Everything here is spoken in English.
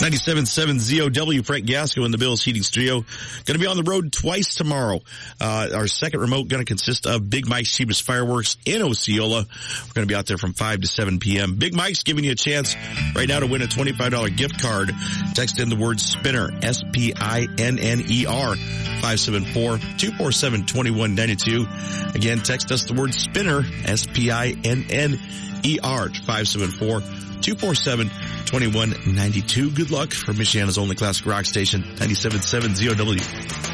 97.7 ZOW, Frank Gasco in the Bills Heating Studio. Going to be on the road twice tomorrow. Our second remote going to consist of Big Mike's Cheapest Fireworks in Osceola. We're going to be out there from 5 to 7 p.m. Big Mike's giving you a chance right now to win a $25 gift card. Text in the word SPINNER, SPINNER, 574-247-2192. Again, text us the word SPINNER, SPINNER, 574-247-2192. Good luck from Michiana's only classic rock station, 97.7 ZOW.